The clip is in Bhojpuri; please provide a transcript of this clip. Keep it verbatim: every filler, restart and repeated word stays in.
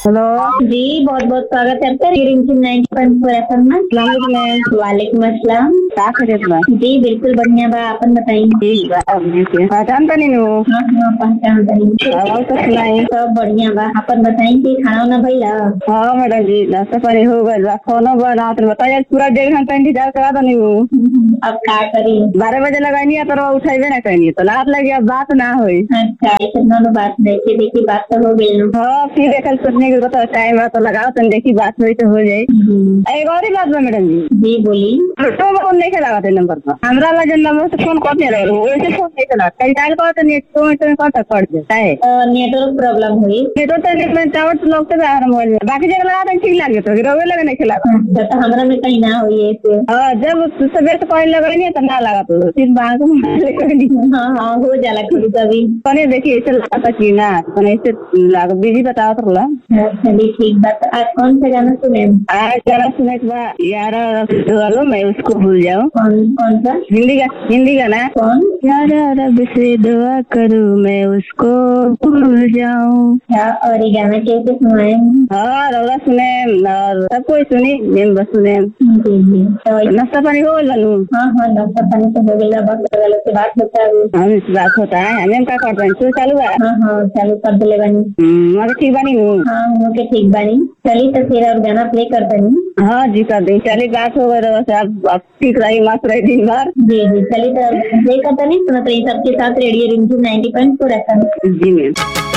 हेलो जी, बहुत बहुत स्वागत करते हैं वालेकुम अस्सलाम। का खरीद बा? जी बिल्कुल बढ़िया बा, अपन बताइए। ठीक बा। अब देखिए पहचान तो नहीं हूँ। हाँ हाँ पहचान बनी। और तो सुनाई। सब बढ़िया बा, अपन बताइए कि खाना वाना भइला? हाँ मैडम जी, नाश्ता पानी हो गया बा, खाना बना तो बताइए। पूरा डेढ़ घंटा इंतजार करा तो नहीं हूँ। अब क्या करी? बारह बजे लगानी है तो उठेबे ना करेंगे तो रात लगी, अब बात ना हुई। अच्छा इतना तो बात देखी देखी बात तो हो गई। हाँ फिर देखल सोचने के बताओ टाइम तो लगाओ तो देखी बात हुई तो हो जाए। एक और ही बात बा मैडम जी। जी बोली। तो फोन नहीं खेला नंबर पर हमरा वाला नंबर से फोन करते रहो, वैसे फोन नहीं खेला कहीं डायल करो तो नेट तो इंटरनेट कांटेक्ट कर दे है। नेटवर्क प्रॉब्लम हुई। नेटवर्क तो मैं टावर तो लोग से बाहर मोबाइल में बाकी जगह लगा तो ठीक लगे तो रोवे लगे नहीं खेला। तो हमरा में कहीं ना हुई ऐसे। हाँ जब सवेरे से कॉल लगा नहीं तो ना लगा तो फिर बाहर को हाँ हाँ हो जाला कभी कभी। कने देखिए ऐसे लगा कि ना कने ऐसे लगा बिजी बताओ तो ला। चलिए ठीक बात। आज कौन सा गाना सुने? आज गाना सुने के बाद यारा वालों मैं उसको भूल जाऊँ। कौन कौन सा? हिंदी का हिंदी गाना। कौन? यारा रब से दुआ करूँ मैं उसको भूल जाऊँ। क्या और ये गाना कैसे सुनाए? हाँ रौला सुने और सब कोई सुनी मैं बस सुने। जी जी तो नाश्ता पानी हो गया लू? हाँ हाँ नाश्ता पानी तो हो गया। बहुत लोग से बात होता है। हम इस बात होता है हमें क्या करते हैं तू चालू है? हाँ हाँ चालू कर दिले बनी। मगर ठीक बनी हूँ। हाँ ओके ठीक बनी। चलिए तो फिर और गाना प्ले कर देंगे। हाँ जी कर दें। चलिए बात हो गई वैसे अब ठीक रही मस्त रही दिन भर। जी जी चलिए तो प्ले करता नहीं सुना तो सबके साथ रेडियो रिमझिम नाइन्टी पॉइंट फोर एफ एम। जी मैम।